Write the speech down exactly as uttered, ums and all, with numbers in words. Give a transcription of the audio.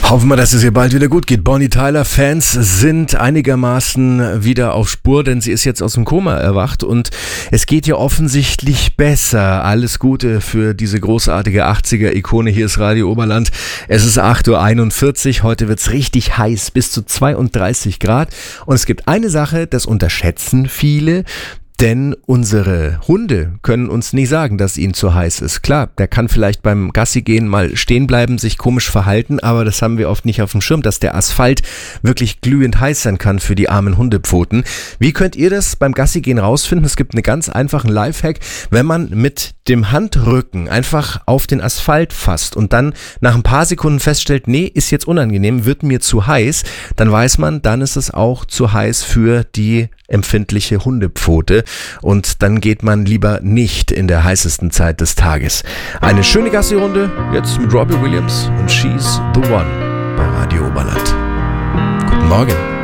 Hoffen wir, dass es ihr bald wieder gut geht. Bonnie Tyler-Fans sind einigermaßen wieder auf Spur, denn sie ist jetzt aus dem Koma erwacht und es geht ihr offensichtlich besser. Alles Gute für diese großartige achtziger-Ikone. Hier ist Radio Oberland. Es ist acht Uhr einundvierzig. Heute wird's richtig heiß, bis zu zweiunddreißig Grad. Und es gibt eine Sache, das unterschätzen viele. Denn unsere Hunde können uns nie sagen, dass ihnen zu heiß ist. Klar, der kann vielleicht beim Gassi gehen mal stehen bleiben, sich komisch verhalten, aber das haben wir oft nicht auf dem Schirm, dass der Asphalt wirklich glühend heiß sein kann für die armen Hundepfoten. Wie könnt ihr das beim Gassi gehen rausfinden? Es gibt einen ganz einfachen Lifehack, wenn man mit dem Handrücken einfach auf den Asphalt fasst und dann nach ein paar Sekunden feststellt, nee, ist jetzt unangenehm, wird mir zu heiß, dann weiß man, dann ist es auch zu heiß für die empfindliche Hundepfote und dann geht man lieber nicht in der heißesten Zeit des Tages. Eine schöne Gassi-Runde, jetzt mit Robbie Williams und She's the One bei Radio Oberland. Guten Morgen.